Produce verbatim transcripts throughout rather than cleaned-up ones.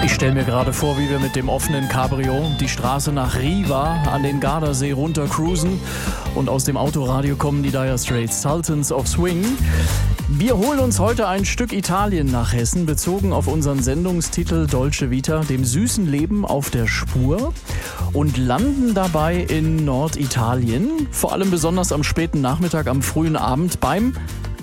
Ich stelle mir gerade vor, wie wir mit dem offenen Cabrio die Straße nach Riva an den Gardasee runter cruisen und aus dem Autoradio kommen die Dire Straits, Sultans of Swing. Wir holen uns heute ein Stück Italien nach Hessen, bezogen auf unseren Sendungstitel Dolce Vita, dem süßen Leben auf der Spur, und landen dabei in Norditalien, vor allem besonders am späten Nachmittag, am frühen Abend beim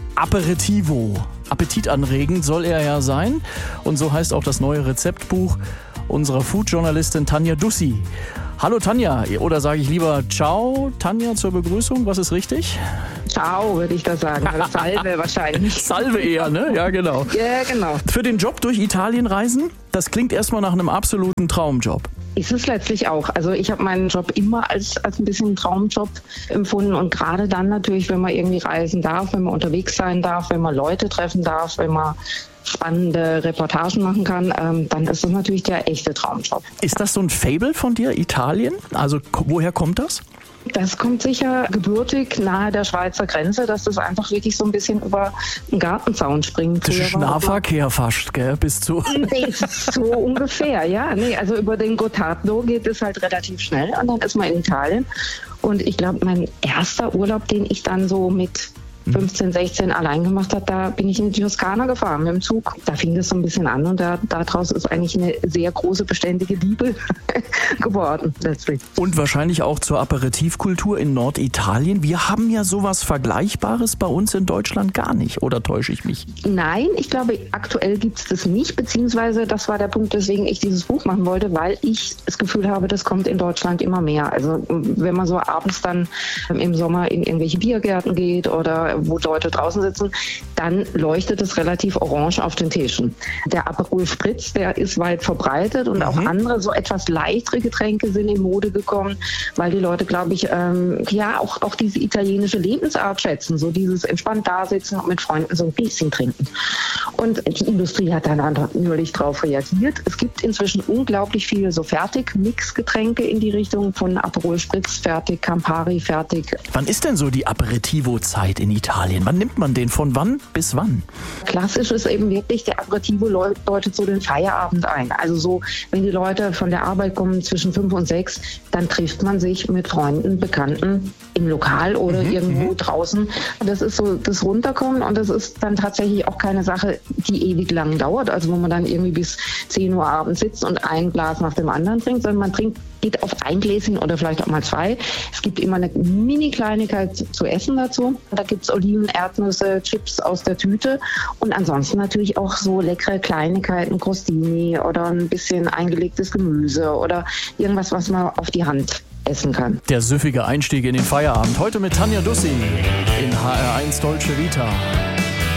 Aperitivo. Appetitanregend soll er ja sein, und so heißt auch das neue Rezeptbuch unserer Food-Journalistin Tanja Dussi. Hallo Tanja, oder sage ich lieber Ciao Tanja zur Begrüßung, was ist richtig? Ciao, würde ich da sagen. Also Salve wahrscheinlich. Salve eher, ne? Ja, genau. Ja, genau. Für den Job durch Italien reisen, das klingt erstmal nach einem absoluten Traumjob. Ist es letztlich auch. Also ich habe meinen Job immer als, als ein bisschen Traumjob empfunden, und gerade dann natürlich, wenn man irgendwie reisen darf, wenn man unterwegs sein darf, wenn man Leute treffen darf, wenn man spannende Reportagen machen kann, ähm, dann ist das natürlich der echte Traumjob. Ist das so ein Faible von dir, Italien? Also k- woher kommt das? Das kommt sicher gebürtig nahe der Schweizer Grenze, dass das einfach wirklich so ein bisschen über den Gartenzaun springt. Das ist Nahverkehr fast, gell, bis zu... Nee, so ungefähr, ja. Nee, also über den Gottardo geht es halt relativ schnell, und dann ist man in Italien. Und ich glaube, mein erster Urlaub, den ich dann so mit fünfzehn, sechzehn allein gemacht habe, da bin ich in die Toskana gefahren mit dem Zug. Da fing das so ein bisschen an, und da, daraus ist eigentlich eine sehr große, beständige Liebe geworden letztlich. Und wahrscheinlich auch zur Aperitivkultur in Norditalien. Wir haben ja sowas Vergleichbares bei uns in Deutschland gar nicht, oder täusche ich mich? Nein, ich glaube, aktuell gibt es das nicht, beziehungsweise das war der Punkt, weswegen ich dieses Buch machen wollte, weil ich das Gefühl habe, das kommt in Deutschland immer mehr. Also wenn man so abends dann im Sommer in irgendwelche Biergärten geht oder wo Leute draußen sitzen, dann leuchtet es relativ orange auf den Tischen. Der Aperol Spritz, der ist weit verbreitet, und mhm. auch andere so etwas leichtere Getränke sind in Mode gekommen, weil die Leute, glaube ich, ähm, ja auch, auch diese italienische Lebensart schätzen, so dieses entspannt dasitzen und mit Freunden so ein bisschen trinken. Und die Industrie hat dann natürlich darauf reagiert. Es gibt inzwischen unglaublich viele so Fertig-Mix-Getränke in die Richtung von Aperol Spritz fertig, Campari fertig. Wann ist denn so die Aperitivo-Zeit in Italien? Wann nimmt man den? Von wann bis wann? Klassisch ist eben wirklich, der Aperitivo läutet so den Feierabend ein. Also so, wenn die Leute von der Arbeit kommen zwischen fünf und sechs, dann trifft man sich mit Freunden, Bekannten im Lokal oder mhm, irgendwo m- draußen. Das ist so das Runterkommen, und das ist dann tatsächlich auch keine Sache, die ewig lang dauert, also wo man dann irgendwie bis zehn Uhr abends sitzt und ein Glas nach dem anderen trinkt, sondern man trinkt geht auf ein Gläschen oder vielleicht auch mal zwei. Es gibt immer eine Mini-Kleinigkeit zu essen dazu. Da gibt es Oliven, Erdnüsse, Chips aus der Tüte, und ansonsten natürlich auch so leckere Kleinigkeiten, Crostini oder ein bisschen eingelegtes Gemüse oder irgendwas, was man auf die Hand essen kann. Der süffige Einstieg in den Feierabend. Heute mit Tanja Dussi in H R eins Dolce Vita.